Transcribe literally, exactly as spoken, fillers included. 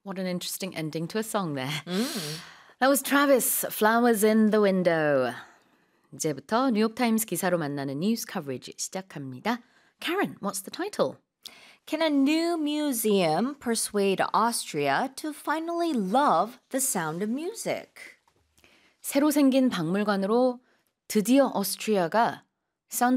What an interesting ending to a song there. Mm. That was Travis, Flowers in the Window. 이제부터 뉴욕타임스 기사로 만나는 뉴스 커버리지 시작합니다. Karen, what's the title? Can a new museum persuade Austria to finally love the sound of music? 새로 생긴 박물관으로 드디어 오스트리아가 사운드